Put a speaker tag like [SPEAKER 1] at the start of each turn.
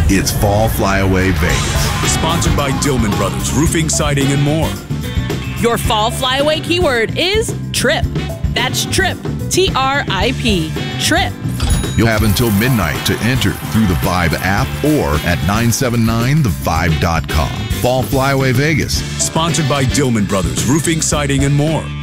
[SPEAKER 1] It's Fall Flyaway Vegas.
[SPEAKER 2] Sponsored by Dillman Brothers Roofing, Siding, and more.
[SPEAKER 3] Your Fall Flyaway keyword is TRIP. That's TRIP, T-R-I-P, TRIP.
[SPEAKER 1] You'll have until midnight to enter through the Vibe app or at 979thevibe.com. Fall Flyaway Vegas.
[SPEAKER 2] Sponsored by Dillman Brothers Roofing, Siding, and more.